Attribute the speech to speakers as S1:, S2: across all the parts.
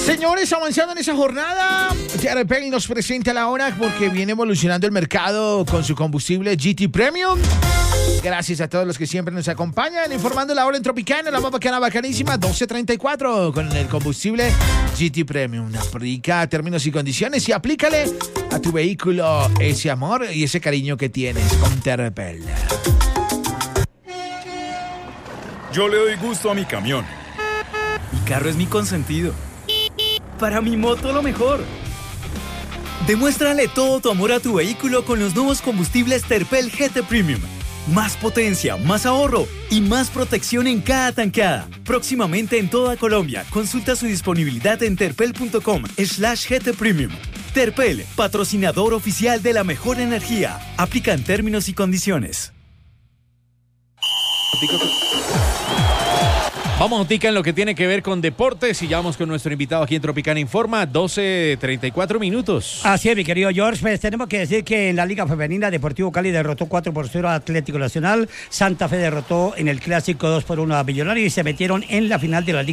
S1: Señores, avanzando en esa jornada, Terpel nos presenta la hora porque viene evolucionando el mercado con su combustible GT Premium. Gracias a todos los que siempre nos acompañan, informando la hora en Tropicana, la más bacana, bacanísima, 12:34 con el combustible GT Premium. Aplica términos y condiciones y aplícale a tu vehículo ese amor y ese cariño que tienes con Terpel.
S2: Yo le doy gusto a mi camión.
S3: Mi carro es mi consentido. Para mi moto lo mejor. Demuéstrale todo tu amor a tu vehículo con los nuevos combustibles Terpel GT Premium. Más potencia, más ahorro y más protección en cada tanqueada. Próximamente en toda Colombia. Consulta su disponibilidad en terpel.com/GT Premium. Terpel, patrocinador oficial de la mejor energía. Aplican términos y condiciones.
S4: Vamos, Otica, en lo que tiene que ver con deportes y ya vamos con nuestro invitado aquí en Tropicana Informa, 12:34 minutos.
S5: Así es, mi querido George, pues tenemos que decir que en la Liga Femenina Deportivo Cali derrotó 4-0 a Atlético Nacional, Santa Fe derrotó en el Clásico 2-1 a Millonarios y se metieron en la final de la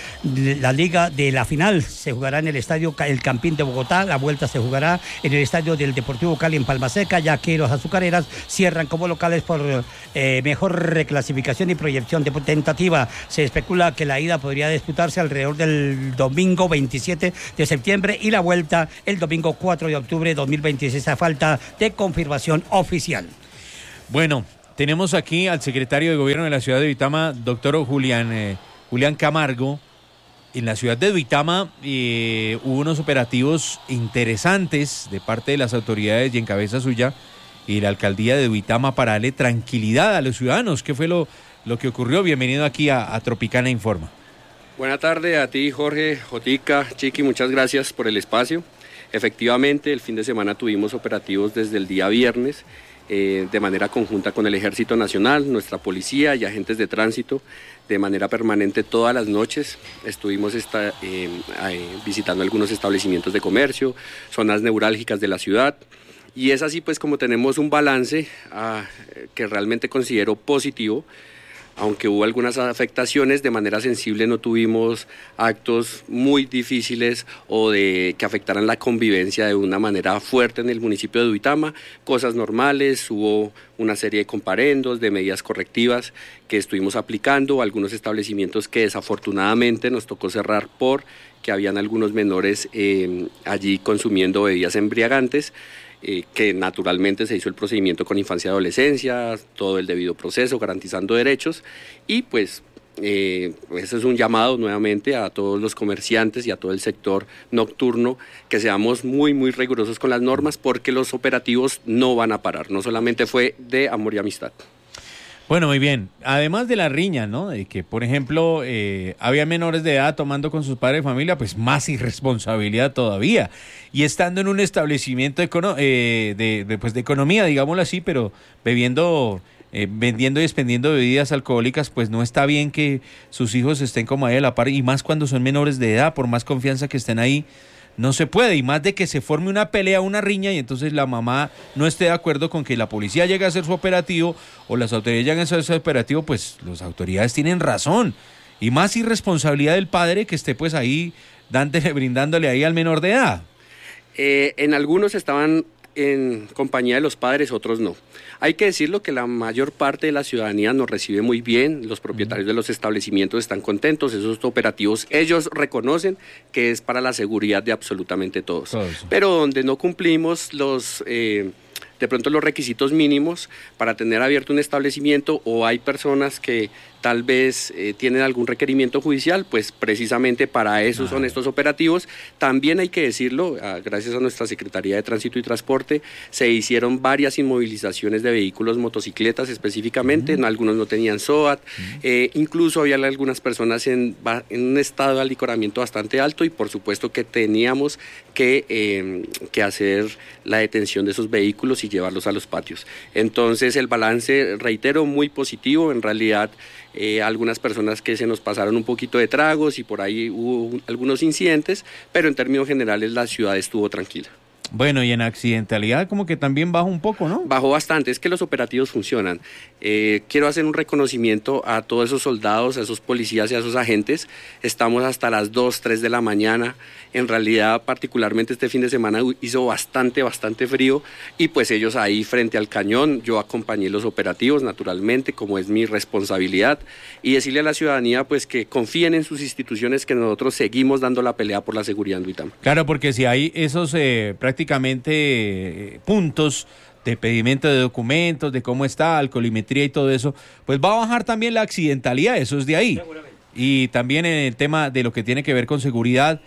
S5: Liga de la final. Se jugará en el Estadio El Campín de Bogotá, la vuelta se jugará en el Estadio del Deportivo Cali en Palma Seca, ya que los azucareras cierran como locales por mejor reclasificación y proyección tentativa. Se especula que la ida podría disputarse alrededor del domingo 27 de septiembre y la vuelta el domingo 4 de octubre de 2026 a falta de confirmación oficial.
S4: Bueno, tenemos aquí al secretario de Gobierno de la ciudad de Duitama, doctor Julián Camargo. En la ciudad de Duitama hubo unos operativos interesantes de parte de las autoridades y en cabeza suya y la alcaldía de Duitama para darle tranquilidad a los ciudadanos. ¿Qué fue lo que ocurrió? Bienvenido aquí a Tropicana Informa.
S6: Buenas tardes a ti, Jorge, Jotica, Chiqui, muchas gracias por el espacio. Efectivamente, el fin de semana tuvimos operativos desde el día viernes, de manera conjunta con el Ejército Nacional, nuestra policía y agentes de tránsito, de manera permanente todas las noches. Estuvimos visitando algunos establecimientos de comercio, zonas neurálgicas de la ciudad. Y es así pues como tenemos un balance que realmente considero positivo. Aunque hubo algunas afectaciones, de manera sensible no tuvimos actos muy difíciles o que afectaran la convivencia de una manera fuerte en el municipio de Duitama. Cosas normales, hubo una serie de comparendos, de medidas correctivas que estuvimos aplicando, algunos establecimientos que desafortunadamente nos tocó cerrar porque habían algunos menores allí consumiendo bebidas embriagantes. Que naturalmente se hizo el procedimiento con infancia y adolescencia, todo el debido proceso, garantizando derechos, y pues ese es un llamado nuevamente a todos los comerciantes y a todo el sector nocturno, que seamos muy rigurosos con las normas, porque los operativos no van a parar, no solamente fue de amor y amistad.
S4: Bueno, muy bien. Además de la riña, ¿no? De que, por ejemplo, había menores de edad tomando con sus padres de familia, pues más irresponsabilidad todavía. Y estando en un establecimiento de economía, digámoslo así, pero vendiendo y expendiendo bebidas alcohólicas, pues no está bien que sus hijos estén como ahí a la par, y más cuando son menores de edad, por más confianza que estén ahí. No se puede, y más de que se forme una pelea, una riña, y entonces la mamá no esté de acuerdo con que la policía llegue a hacer su operativo o las autoridades lleguen a hacer su operativo, pues las autoridades tienen razón. Y más irresponsabilidad del padre que esté pues ahí brindándole ahí al menor de edad.
S6: En algunos estaban en compañía de los padres, otros no. Hay que decirlo que la mayor parte de la ciudadanía nos recibe muy bien, los propietarios de los establecimientos están contentos, esos operativos ellos reconocen que es para la seguridad de absolutamente todos. Pero donde no cumplimos de pronto los requisitos mínimos para tener abierto un establecimiento, o hay personas que tal vez tienen algún requerimiento judicial, pues precisamente para eso son estos operativos. También hay que decirlo, gracias a nuestra Secretaría de Tránsito y Transporte, se hicieron varias inmovilizaciones de vehículos, motocicletas específicamente, algunos no tenían SOAT, incluso había algunas personas en un estado de alicoramiento bastante alto, y por supuesto que teníamos que hacer la detención de esos vehículos y llevarlos a los patios. Entonces el balance, reitero, muy positivo. En realidad algunas personas que se nos pasaron un poquito de tragos y por ahí hubo algunos incidentes, pero en términos generales la ciudad estuvo tranquila.
S4: Bueno, y en accidentalidad como que también baja un poco, ¿no?
S6: Bajó bastante, es que los operativos funcionan. Quiero hacer un reconocimiento a todos esos soldados, a esos policías y a esos agentes. Estamos hasta las 2, 3 de la mañana. En realidad, particularmente este fin de semana hizo bastante frío y pues ellos ahí frente al cañón, yo acompañé los operativos naturalmente, como es mi responsabilidad, y decirle a la ciudadanía pues que confíen en sus instituciones, que nosotros seguimos dando la pelea por la seguridad en Duitama.
S4: Claro, porque si hay esos prácticamente puntos de pedimento de documentos, de cómo está, alcoholimetría y todo eso, pues va a bajar también la accidentalidad, eso es de ahí. Y también en el tema de lo que tiene que ver con seguridad,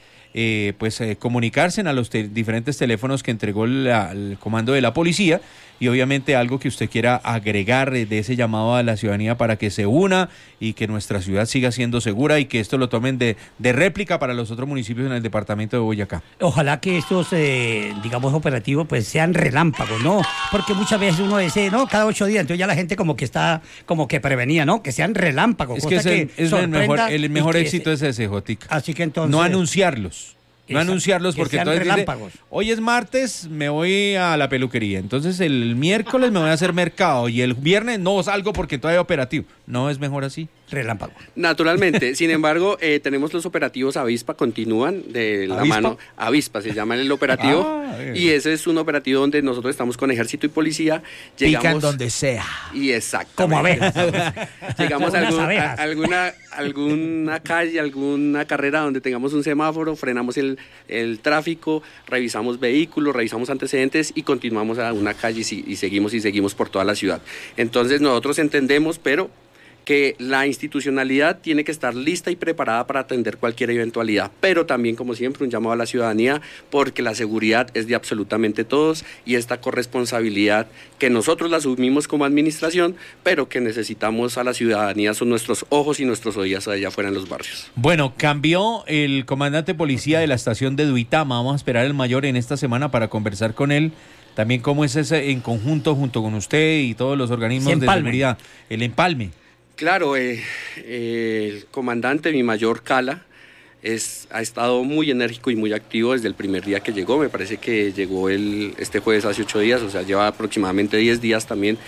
S4: comunicarse a los diferentes teléfonos que entregó el comando de la policía, y obviamente algo que usted quiera agregar de ese llamado a la ciudadanía para que se una y que nuestra ciudad siga siendo segura y que esto lo tomen de réplica para los otros municipios en el departamento de Boyacá.
S5: Ojalá que estos, digamos, operativos pues sean relámpagos, ¿no? Porque muchas veces uno dice, ¿no? Cada 8 días, entonces ya la gente como que está, como que prevenía, ¿no? Que sean relámpagos.
S4: Es que el mejor éxito es ese, Jotica.
S5: Así que entonces...
S4: No anunciarlos. No anunciarlos porque entonces dice,
S5: relámpagos.
S4: Hoy es martes, me voy a la peluquería, entonces el miércoles me voy a hacer mercado y el viernes no salgo porque todavía hay operativo. ¿No es mejor así?
S5: Relámpago.
S6: Naturalmente, sin embargo, tenemos los operativos Avispa, continúan de la mano. Avispa se llama el operativo, y ese es un operativo donde nosotros estamos con Ejército y Policía.
S1: Pican donde sea.
S6: Y exactamente.
S5: Como abejas.
S6: Llegamos a alguna calle, alguna carrera donde tengamos un semáforo, frenamos el tráfico, revisamos vehículos, revisamos antecedentes y continuamos a una calle y seguimos por toda la ciudad. Entonces nosotros entendemos, pero que la institucionalidad tiene que estar lista y preparada para atender cualquier eventualidad, pero también, como siempre, un llamado a la ciudadanía, porque la seguridad es de absolutamente todos y esta corresponsabilidad que nosotros la asumimos como administración, pero que necesitamos a la ciudadanía, son nuestros ojos y nuestros oídos allá afuera en los barrios.
S4: Bueno, cambió el comandante policía de la estación de Duitama, vamos a esperar al mayor en esta semana para conversar con él. También cómo es ese en conjunto junto con usted y todos los organismos de seguridad, el empalme.
S6: Claro, el comandante, mi mayor Cala, ha estado muy enérgico y muy activo desde el primer día que llegó. Me parece que llegó este jueves hace 8 días, o sea, lleva aproximadamente 10 días también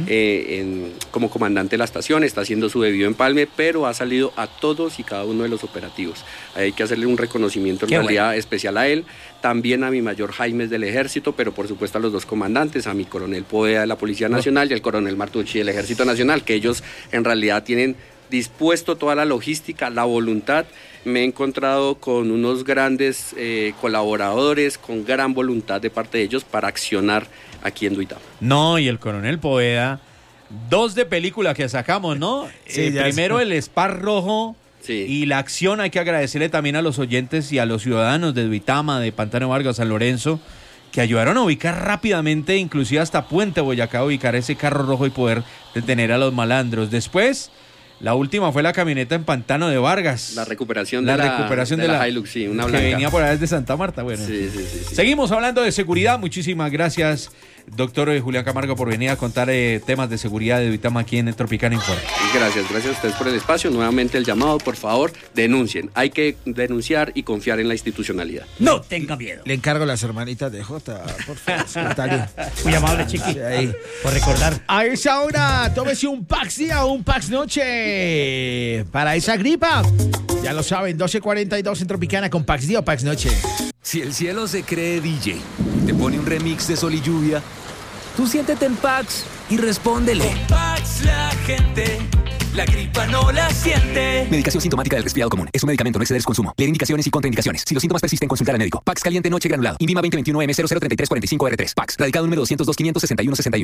S6: como comandante de la estación. Está haciendo su debido empalme, pero ha salido a todos y cada uno de los operativos. Hay que hacerle un reconocimiento en realidad especial a él, también a mi mayor Jaimes del Ejército, pero por supuesto a los 2 comandantes, a mi coronel Poveda de la Policía Nacional y al coronel Martucci del Ejército Nacional, que ellos en realidad tienen dispuesto toda la logística, la voluntad. Me he encontrado con unos grandes colaboradores, con gran voluntad de parte de ellos para accionar aquí en Duitama.
S4: No, y el coronel Poveda, 2 de película que sacamos, ¿no?
S1: Sí,
S4: primero el Spar rojo.
S6: Sí.
S4: Y la acción hay que agradecerle también a los oyentes y a los ciudadanos de Duitama, de Pantano Vargas, San Lorenzo, que ayudaron a ubicar rápidamente, inclusive hasta Puente Boyacá, ubicar ese carro rojo y poder detener a los malandros. Después, la última fue la camioneta en Pantano de Vargas.
S6: La recuperación de la Hilux, sí, una blanca.
S4: Que venía por allá desde Santa Marta. Bueno,
S6: sí.
S4: Seguimos hablando de seguridad. Muchísimas gracias, doctor Julián Camargo, por venir a contar temas de seguridad de Duitama aquí en el Tropicana Informa.
S6: Gracias a ustedes por el espacio. Nuevamente el llamado, por favor, denuncien. Hay que denunciar y confiar en la institucionalidad.
S5: No tenga miedo.
S1: Le encargo a las hermanitas de Jota, por favor, secretario.
S5: Muy amable, Chiqui.
S1: Sí, ahí.
S5: Por recordar.
S1: A esa hora, tómese un Pax día o un Pax noche para esa gripa. Ya lo saben, 12:42 en Tropicana con Pax día o Pax noche.
S7: Si el cielo se cree DJ, te pone un remix de Sol y Lluvia, tú siéntete en Pax y respóndele.
S8: Con Pax la gente, la gripa no la siente.
S7: Medicación sintomática del resfriado común. Es un medicamento, no exceder su consumo. Leer indicaciones y contraindicaciones. Si los síntomas persisten, consultar al médico. Pax caliente noche granulado. INVIMA 2021 M003345R3. Pax. Radicado número 202 561 61.